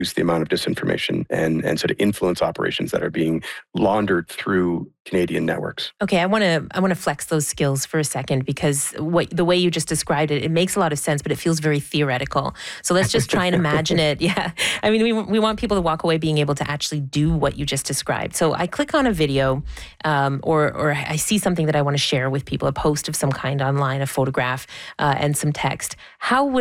the amount of disinformation and sort of influence operations that are being laundered through Canadian networks. Okay, I want to flex those skills for a second, because the way you just described it, it makes a lot of sense, but it feels very theoretical. So let's just try and imagine it. Yeah, I mean, we want people to walk away being able to actually do what you just described. So I click on a video, or I see something that I want to share with people, a post of some kind online, a photograph, and some text. How would